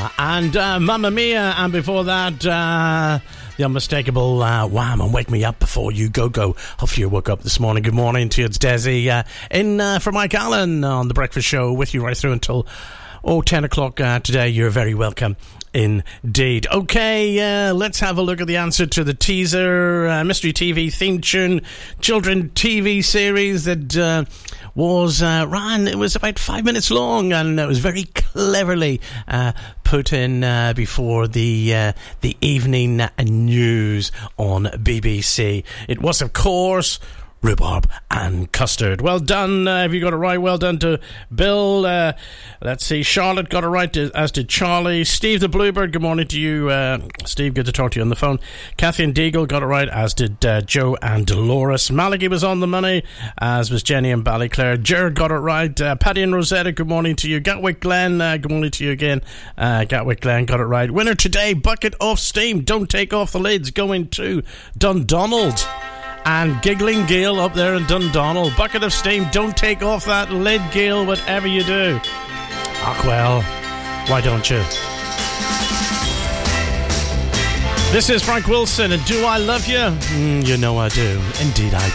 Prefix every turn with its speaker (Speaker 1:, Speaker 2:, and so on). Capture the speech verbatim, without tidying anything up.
Speaker 1: Mia and uh, Mamma Mia, and before that, uh, the unmistakable uh, Wham and Wake Me Up Before You Go Go. Hopefully you woke up this morning. Good morning to you. It's Desi uh, in uh, for Mike Allen on The Breakfast Show with you right through until oh, ten o'clock uh, today. You're very welcome indeed. Okay, uh, let's have a look at the answer to the teaser. Uh, mystery T V theme tune, children T V series that uh, was uh, ran. It was about five minutes long, and it was very cleverly uh, put in uh, before the uh, the evening news on B B C. It was, of course, Rhubarb and Custard. Well done, uh, if you got it right. Well done to Bill. Uh, let's see, Charlotte got it right, to, as did Charlie. Steve the Bluebird, good morning to you, uh, Steve, good to talk to you on the phone. Kathy and Deagle got it right, as did uh, Joe and Dolores. Malachi was on the money, as was Jenny and Ballyclare. Jared got it right. uh, Paddy and Rosetta, good morning to you. Gatwick Glen, uh, good morning to you again. uh, Gatwick Glen got it right. Winner today, Bucket of Steam, Don't Take Off the Lids, going to Dundonald. And Giggling Gail up there in Dundonald. Bucket of Steam, Don't Take Off That Lid, Gail, whatever you do. Ah, well, why don't you? This is Frank Wilson, and Do I Love You? Mm, you know I do. Indeed I